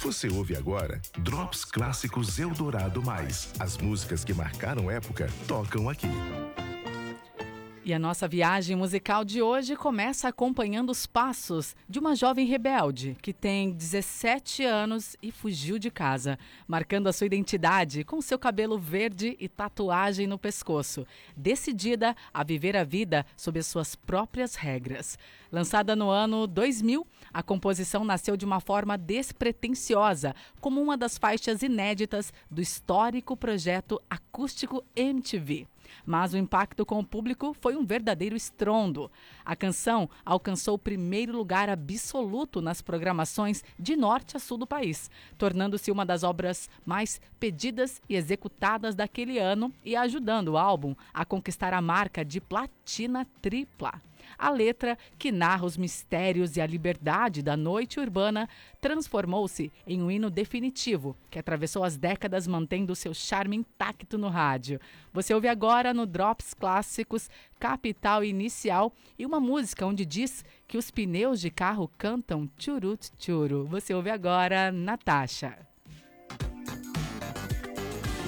Você ouve agora Drops Clássicos Eldorado Mais. As músicas que marcaram época tocam aqui. E a nossa viagem musical de hoje começa acompanhando os passos de uma jovem rebelde que tem 17 anos e fugiu de casa, marcando a sua identidade com seu cabelo verde e tatuagem no pescoço, decidida a viver a vida sob as suas próprias regras. Lançada no ano 2000, a composição nasceu de uma forma despretensiosa, como uma das faixas inéditas do histórico projeto acústico MTV. Mas o impacto com o público foi um verdadeiro estrondo. A canção alcançou o primeiro lugar absoluto nas programações de norte a sul do país, tornando-se uma das obras mais pedidas e executadas daquele ano e ajudando o álbum a conquistar a marca de platina tripla. A letra, que narra os mistérios e a liberdade da noite urbana, transformou-se em um hino definitivo, que atravessou as décadas mantendo seu charme intacto no rádio. Você ouve agora no Drops Clássicos Capital Inicial e uma música onde diz que os pneus de carro cantam tchurut tchuru. Você ouve agora Natasha.